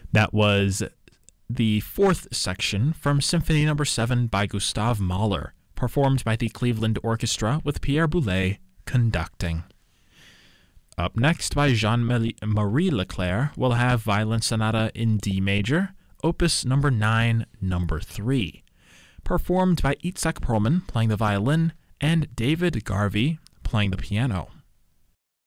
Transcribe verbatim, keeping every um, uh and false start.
That was the fourth section from Symphony Number seven by Gustav Mahler, performed by the Cleveland Orchestra with Pierre Boulez conducting. Up next, by Jean-Marie Leclerc, we'll have Violin Sonata in D major, Opus Number nine, Number three, performed by Itzhak Perlman playing the violin and David Garvey playing the piano.